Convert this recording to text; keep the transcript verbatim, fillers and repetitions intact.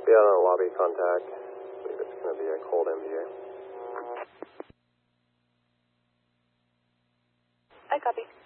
Be out on a lobby contact. I believe it's going to be a cold M B A. I copy.